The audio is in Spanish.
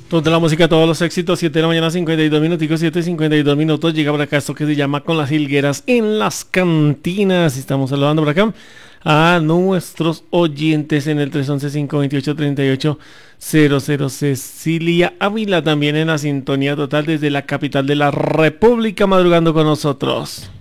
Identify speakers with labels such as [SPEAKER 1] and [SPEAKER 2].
[SPEAKER 1] Toda la música, todos los éxitos, 7 de la mañana, 52 minuticos, 7:52. Llega por acá esto que se llama Con las Jilgueras en las Cantinas. Estamos saludando por acá a nuestros oyentes en el 311-528-3800. Cecilia Ávila también en la sintonía total desde la capital de la República, madrugando con nosotros.